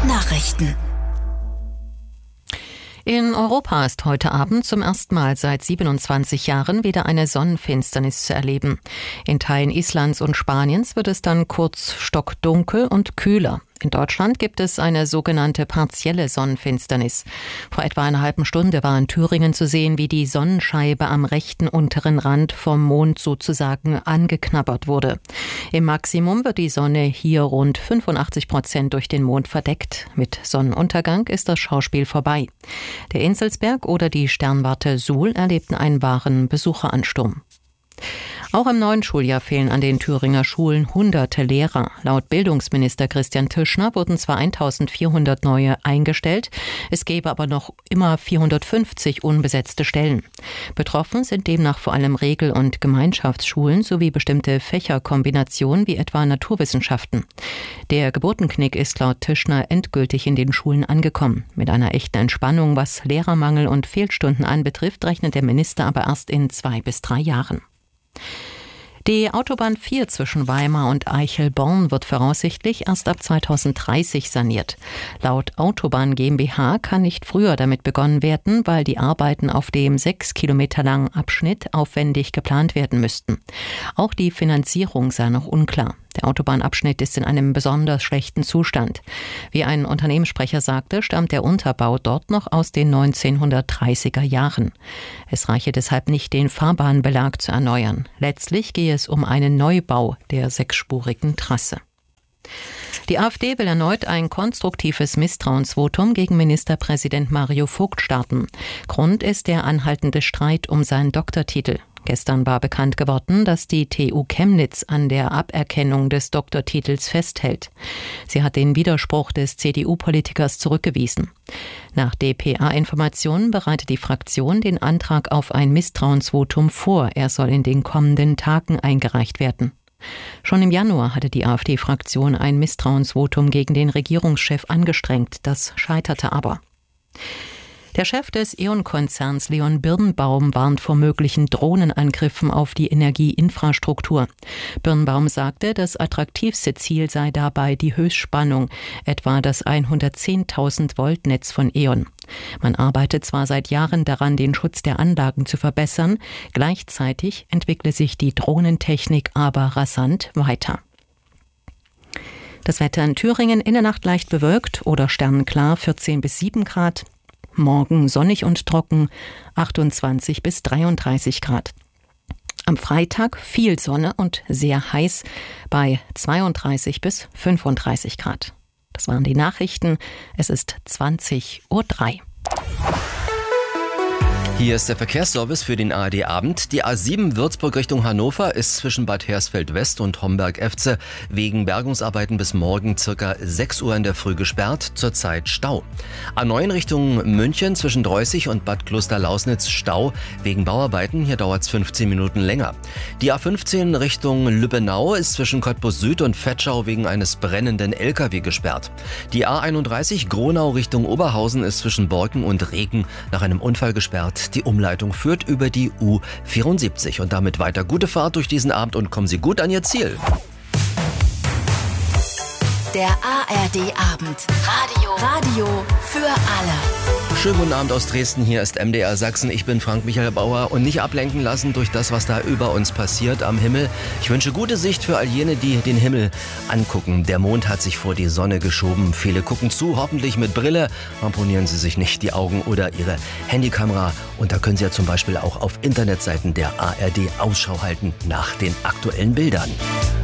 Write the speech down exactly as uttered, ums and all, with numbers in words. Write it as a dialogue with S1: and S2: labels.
S1: Nachrichten. In Europa ist heute Abend zum ersten Mal seit siebenundzwanzig Jahren wieder eine Sonnenfinsternis zu erleben. In Teilen Islands und Spaniens wird es dann kurz stockdunkel und kühler. In Deutschland gibt es eine sogenannte partielle Sonnenfinsternis. Vor etwa einer halben Stunde war in Thüringen zu sehen, wie die Sonnenscheibe am rechten unteren Rand vom Mond sozusagen angeknabbert wurde. Im Maximum wird die Sonne hier rund fünfundachtzig Prozent durch den Mond verdeckt. Mit Sonnenuntergang ist das Schauspiel vorbei. Der Inselsberg oder die Sternwarte Suhl erlebten einen wahren Besucheransturm. Auch im neuen Schuljahr fehlen an den Thüringer Schulen hunderte Lehrer. Laut Bildungsminister Christian Tischner wurden zwar eintausendvierhundert neue eingestellt, es gäbe aber noch immer vierhundertfünfzig unbesetzte Stellen. Betroffen sind demnach vor allem Regel- und Gemeinschaftsschulen sowie bestimmte Fächerkombinationen wie etwa Naturwissenschaften. Der Geburtenknick ist laut Tischner endgültig in den Schulen angekommen. Mit einer echten Entspannung, was Lehrermangel und Fehlstunden anbetrifft, rechnet der Minister aber erst in zwei bis drei Jahren. Die Autobahn vier zwischen Weimar und Eichelborn wird voraussichtlich erst ab zweitausenddreißig saniert. Laut Autobahn GmbH kann nicht früher damit begonnen werden, weil die Arbeiten auf dem sechs Kilometer langen Abschnitt aufwendig geplant werden müssten. Auch die Finanzierung sei noch unklar. Der Autobahnabschnitt ist in einem besonders schlechten Zustand. Wie ein Unternehmenssprecher sagte, stammt der Unterbau dort noch aus den neunzehnhundertdreißiger Jahren. Es reiche deshalb nicht, den Fahrbahnbelag zu erneuern. Letztlich gehe es um einen Neubau der sechsspurigen Trasse. Die AfD will erneut ein konstruktives Misstrauensvotum gegen Ministerpräsident Mario Vogt starten. Grund ist der anhaltende Streit um seinen Doktortitel. Gestern war bekannt geworden, dass die T U Chemnitz an der Aberkennung des Doktortitels festhält. Sie hat den Widerspruch des C D U-Politikers zurückgewiesen. Nach D P A-Informationen bereitet die Fraktion den Antrag auf ein Misstrauensvotum vor. Er soll in den kommenden Tagen eingereicht werden. Schon im Januar hatte die AfD-Fraktion ein Misstrauensvotum gegen den Regierungschef angestrengt. Das scheiterte aber. Der Chef des E.ON-Konzerns Leon Birnbaum warnt vor möglichen Drohnenangriffen auf die Energieinfrastruktur. Birnbaum sagte, das attraktivste Ziel sei dabei die Höchstspannung, etwa das hundertzehntausend Volt Netz von E.ON. Man arbeitet zwar seit Jahren daran, den Schutz der Anlagen zu verbessern, gleichzeitig entwickle sich die Drohnentechnik aber rasant weiter. Das Wetter in Thüringen: in der Nacht leicht bewölkt oder sternenklar, vierzehn bis sieben Grad. Morgen sonnig und trocken, achtundzwanzig bis dreiunddreißig Grad. Am Freitag viel Sonne und sehr heiß bei zweiunddreißig bis fünfunddreißig Grad. Das waren die Nachrichten. Es ist zwanzig Uhr drei.
S2: Hier ist der Verkehrsservice für den A R D-Abend. Die A sieben Würzburg Richtung Hannover ist zwischen Bad Hersfeld West und Homberg-Efze wegen Bergungsarbeiten bis morgen circa sechs Uhr in der Früh gesperrt, zurzeit Stau. A neun Richtung München zwischen Dreußig und Bad Klosterlausnitz Stau wegen Bauarbeiten, hier dauert es fünfzehn Minuten länger. Die A fünfzehn Richtung Lübbenau ist zwischen Cottbus Süd und Vetschau wegen eines brennenden L K W gesperrt. Die A einunddreißig Gronau Richtung Oberhausen ist zwischen Borken und Regen nach einem Unfall gesperrt. Die Umleitung führt über die U vierundsiebzig. Und damit weiter gute Fahrt durch diesen Abend und kommen Sie gut an Ihr Ziel.
S1: Der A R D-Abend. Radio. Radio für alle.
S2: Schönen guten Abend aus Dresden, hier ist M D R Sachsen. Ich bin Frank-Michael Bauer und nicht ablenken lassen durch das, was da über uns passiert am Himmel. Ich wünsche gute Sicht für all jene, die den Himmel angucken. Der Mond hat sich vor die Sonne geschoben. Viele gucken zu, hoffentlich mit Brille. Ramponieren Sie sich nicht die Augen oder Ihre Handykamera. Und da können Sie ja zum Beispiel auch auf Internetseiten der A R D Ausschau halten nach den aktuellen Bildern.